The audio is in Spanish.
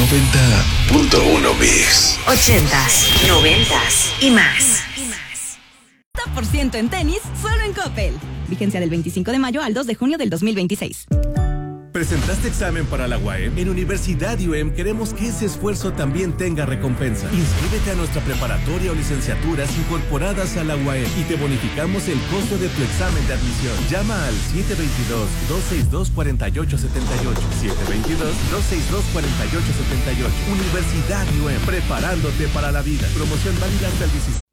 90.1 Mix. 80s, 90s y más. 30% en tenis, solo en Coppel. Vigencia del 25 de mayo al 2 de junio del 2026. ¿Presentaste examen para la UAM? En Universidad UM queremos que ese esfuerzo también tenga recompensa. Inscríbete a nuestra preparatoria o licenciaturas incorporadas a la UAM y te bonificamos el costo de tu examen de admisión. Llama al 722-262-4878. 722-262-4878. Universidad UM, preparándote para la vida. Promoción válida hasta el 17